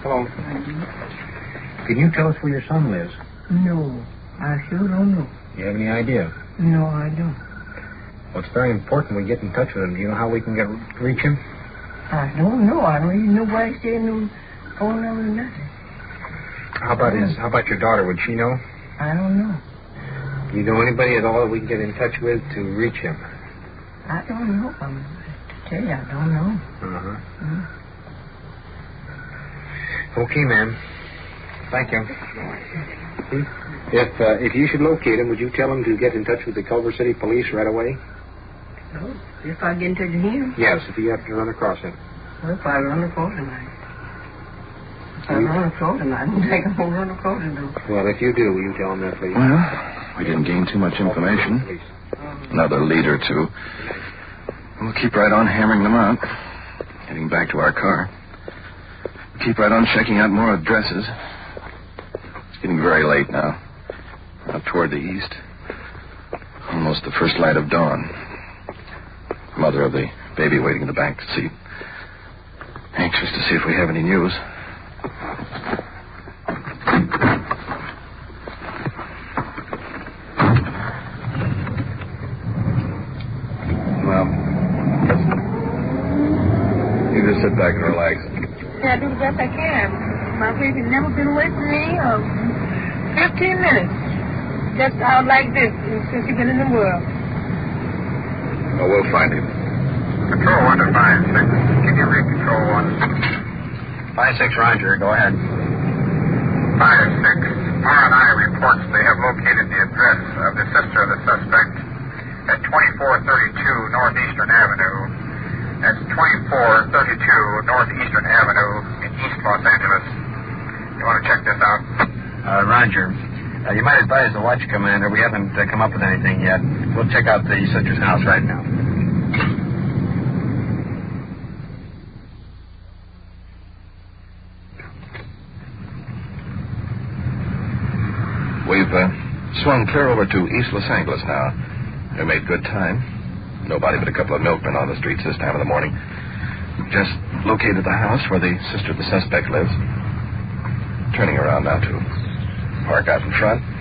Hello. Can you tell us where your son lives? No, I sure don't know. Do you have any idea? No, I don't. Well, it's very important we get in touch with him. Do you know how we can reach him? I don't know. I don't even know why he's saying no phone number or nothing. How about your daughter? Would she know? I don't know. Do you know anybody at all that we can get in touch with to reach him? I don't know. To tell you, I don't know. Okay, ma'am. Thank you. If you should locate him, would you tell him to get in touch with the Culver City Police right away? Oh, if I get in touch with him? Yes, if you happen to run across him. Well, if I run across him, I don't think I'm going to run across him, though. Well, if you do, will you tell him that, please? Well, we didn't gain too much information. Another lead or two. We'll keep right on hammering them out. Heading back to our car. Keep right on checking out more addresses. It's getting very late now. Up toward the east. Almost the first light of dawn. Mother of the baby waiting in the back seat. Anxious to see if we have any news. Well, you just sit back and relax. Yeah, I do the best I can. My baby's never been away from me 15 minutes. Just out like this since he's been in the world. Well, we'll find him. Control 1 to 5-6. Can you read Control 1? 5-6, Roger. Go ahead. 5-6. R&I reports they have located the address of the sister of the suspect at 2432 Northeastern Avenue. That's 2432 Northeastern Avenue in East Los Angeles. You want to check this out? Roger. You might advise the watch commander. We haven't come up with anything yet. We'll check out the sister's house right now. We've swung clear over to East Los Angeles now. We made good time. Nobody but a couple of milkmen on the streets this time of the morning. Just located the house where the sister of the suspect lives. Turning around now to park out in front.